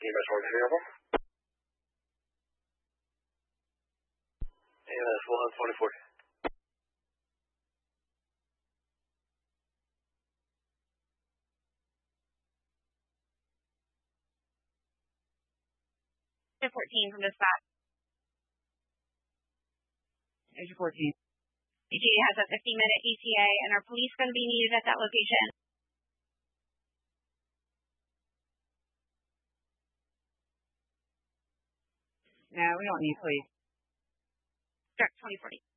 EMS 1 EMS 124. To 14 from dispatch. Agent 14. ETA has a 15-minute ETA, and are police going to be needed at that location? No, we don't need police. Direct 2040.